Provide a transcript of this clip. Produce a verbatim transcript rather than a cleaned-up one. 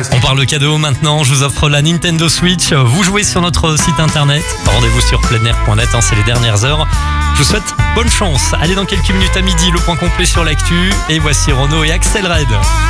On parle cadeau maintenant, je vous offre la Nintendo Switch. Vous jouez sur notre site internet. Rendez-vous sur pleinair point net, hein, c'est les dernières heures. Je vous souhaite bonne chance. Allez, dans quelques minutes à midi, le point complet sur l'actu. Et voici Renaud et Axel Red.